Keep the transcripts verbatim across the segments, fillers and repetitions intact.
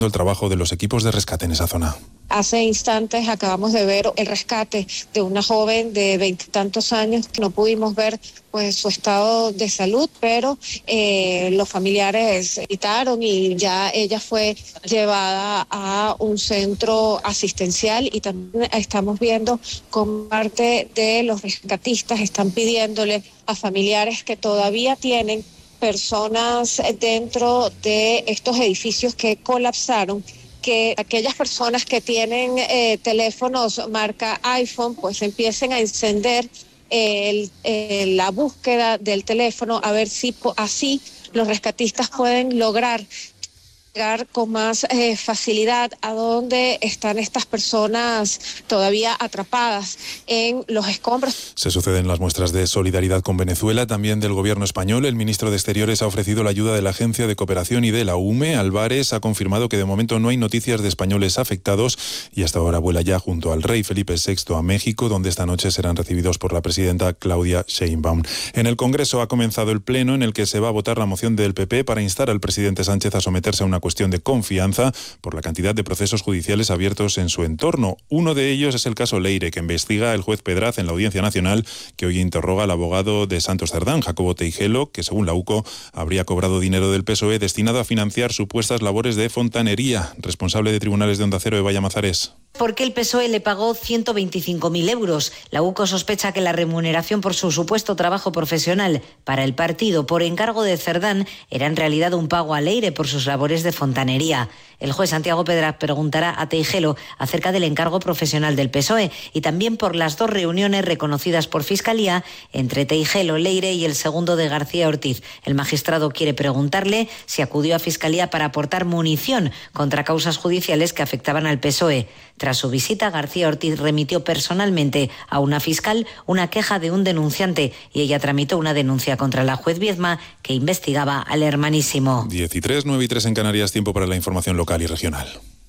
el trabajo de los equipos de rescate en esa zona. Hace instantes acabamos de ver el rescate de una joven de veintitantos años que no pudimos ver pues su estado de salud, pero eh, los familiares gritaron y ya ella fue llevada a un centro asistencial, y también estamos viendo como parte de los rescatistas están pidiéndole a familiares que todavía tienen personas dentro de estos edificios que colapsaron, que aquellas personas que tienen eh, teléfonos marca iPhone pues empiecen a encender el, el, la búsqueda del teléfono, a ver si po- así los rescatistas pueden lograr llegar con más eh, facilidad a donde están estas personas todavía atrapadas en los escombros. Se suceden las muestras de solidaridad con Venezuela, también del gobierno español. El ministro de Exteriores ha ofrecido la ayuda de la Agencia de Cooperación y de la U M E. Álvarez ha confirmado que de momento no hay noticias de españoles afectados y hasta ahora vuela ya junto al rey Felipe sexto a México, donde esta noche serán recibidos por la presidenta Claudia Sheinbaum. En el Congreso ha comenzado el pleno en el que se va a votar la moción del P P para instar al presidente Sánchez a someterse a una cuestión de confianza por la cantidad de procesos judiciales abiertos en su entorno. Uno de ellos es el caso Leire, que investiga el juez Pedraz en la Audiencia Nacional, que hoy interroga al abogado de Santos Cerdán, Jacobo Teijelo, que según la U C O habría cobrado dinero del P S O E destinado a financiar supuestas labores de fontanería. Responsable de Tribunales de Onda Cero, Eva Llamazares. Porque el P S O E le pagó ciento veinticinco mil euros. La U C O sospecha que la remuneración por su supuesto trabajo profesional para el partido por encargo de Cerdán era en realidad un pago a Leire por sus labores de fontanería. El juez Santiago Pedraz preguntará a Teijelo acerca del encargo profesional del P S O E y también por las dos reuniones reconocidas por Fiscalía entre Teijelo, Leire y el segundo de García Ortiz. El magistrado quiere preguntarle si acudió a Fiscalía para aportar munición contra causas judiciales que afectaban al P S O E. Tras su visita, García Ortiz remitió personalmente a una fiscal una queja de un denunciante y ella tramitó una denuncia contra la juez Viedma, que investigaba al hermanísimo. diez y tres, nueve y tres en Canarias, tiempo para la información local y regional.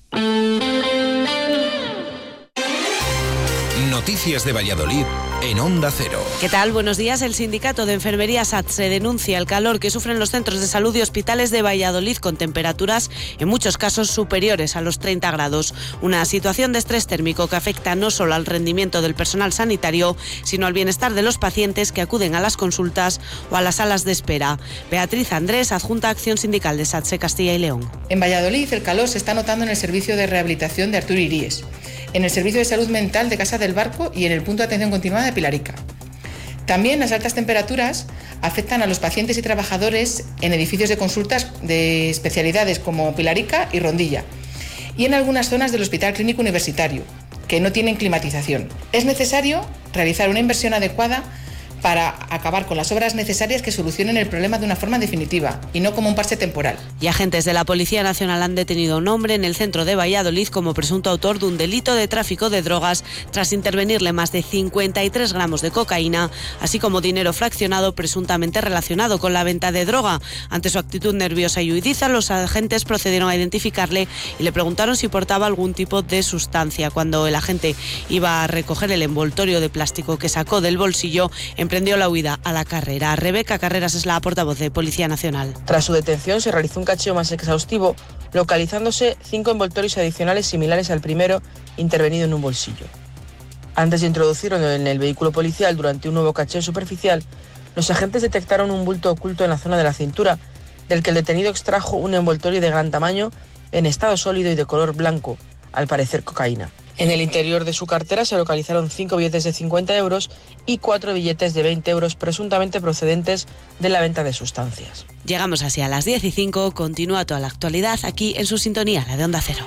Noticias de Valladolid en Onda Cero. ¿Qué tal? Buenos días. El sindicato de enfermería S A T se denuncia el calor que sufren los centros de salud y hospitales de Valladolid, con temperaturas en muchos casos superiores a los treinta grados. Una situación de estrés térmico que afecta no solo al rendimiento del personal sanitario, sino al bienestar de los pacientes que acuden a las consultas o a las salas de espera. Beatriz Andrés, adjunta a Acción Sindical de S A T S E Castilla y León. En Valladolid el calor se está notando en el servicio de rehabilitación de Arturo Iríes, en el servicio de salud mental de Casa del Barco y en el punto de atención continuada de Pilarica. También las altas temperaturas afectan a los pacientes y trabajadores en edificios de consultas de especialidades como Pilarica y Rondilla, y en algunas zonas del Hospital Clínico Universitario, que no tienen climatización. Es necesario realizar una inversión adecuada para acabar con las obras necesarias que solucionen el problema de una forma definitiva y no como un parche temporal. Y agentes de la Policía Nacional han detenido a un hombre en el centro de Valladolid como presunto autor de un delito de tráfico de drogas tras intervenirle más de cincuenta y tres gramos de cocaína, así como dinero fraccionado presuntamente relacionado con la venta de droga. Ante su actitud nerviosa y huidiza, los agentes procedieron a identificarle y le preguntaron si portaba algún tipo de sustancia. Cuando el agente iba a recoger el envoltorio de plástico que sacó del bolsillo, emprendió la huida a la carrera. Rebeca Carreras es la portavoz de Policía Nacional. Tras su detención se realizó un cacheo más exhaustivo, localizándose cinco envoltorios adicionales similares al primero intervenido en un bolsillo. Antes de introducirlo en el vehículo policial durante un nuevo cacheo superficial, los agentes detectaron un bulto oculto en la zona de la cintura, del que el detenido extrajo un envoltorio de gran tamaño, en estado sólido y de color blanco, al parecer cocaína. En el interior de su cartera se localizaron cinco billetes de cincuenta euros y cuatro billetes de veinte euros presuntamente procedentes de la venta de sustancias. Llegamos así a las diez y cinco, continúa toda la actualidad aquí en su sintonía, la de Onda Cero.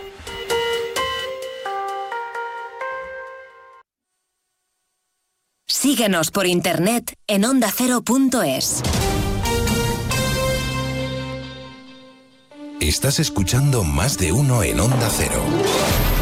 Síguenos por internet en onda cero punto es. Estás escuchando Más de Uno en Onda Cero.